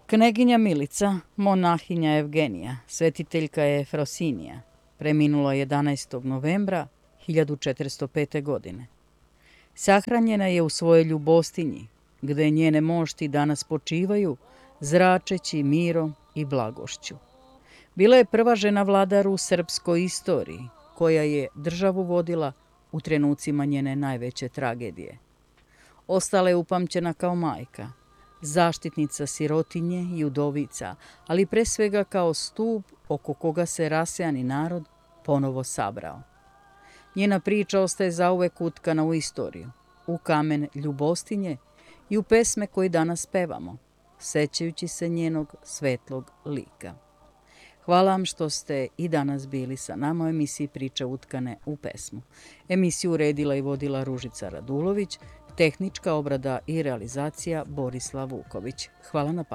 Kneginja Milica, monahinja Evgenija, svetiteljka Efrosinija, preminula 11. novembra 1405. godine. Sahranjena je u svojoj Ljubostinji, gde njene mošti danas počivaju, zračeći mirom i blagošću. Bila je prva žena vladar u srpskoj istoriji, koja je državu vodila u trenucima njene najveće tragedije. Ostala je upamćena kao majka, zaštitnica sirotinje i udovica, ali pre svega kao stub oko koga se rasejani narod ponovo sabrao. Njena priča ostaje zauvek utkana u istoriju, u kamen Ljubostinje i u pesme koje danas pevamo, sećajući se njenog svetlog lika. Hvala vam što ste i danas bili sa nama u emisiji Priče utkane u pesmu. Emisiju uredila i vodila Ružica Radulović, tehnička obrada i realizacija Borislav Vuković. Hvala na pažnji.